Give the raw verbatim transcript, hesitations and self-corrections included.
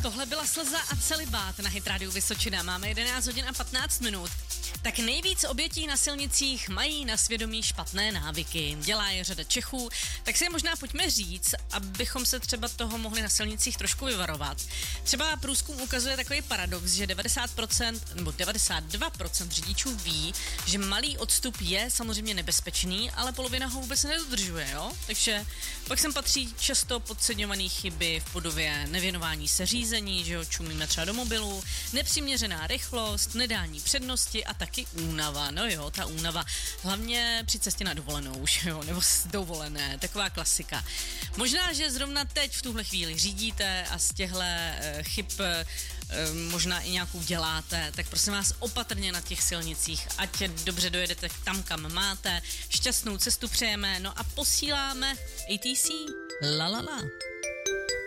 tohle byla Slza a celibát na Hit Radio Vysočina. Máme jedenáct hodin a patnáct minut. Tak nejvíc obětí na silnicích mají na svědomí špatné návyky. Dělá je řada Čechů, tak si je možná pojďme říct, abychom se třeba toho mohli na silnicích trošku vyvarovat. Třeba průzkum ukazuje takový paradox, že devadesát procent nebo devadesát dva procent řidičů ví, že malý odstup je samozřejmě nebezpečný, ale polovina ho vůbec nedodržuje, jo? Takže pak sem patří často podceňované chyby v podobě nevěnování se řízení, že jo, čumíme třeba do mobilu, nepřiměřená rychlost, nedání přednosti a taky únava. No jo, ta únava, hlavně při cestě na dovolenou už, jo, nebo z dovolené, taková klasika. Možná, že zrovna teď v tuhle chvíli řídíte a z těchto e, chyb e, možná i nějakou děláte, tak prosím vás opatrně na těch silnicích, ať dobře dojedete tam, kam máte, šťastnou cestu přejeme, no a posíláme A T C La La La.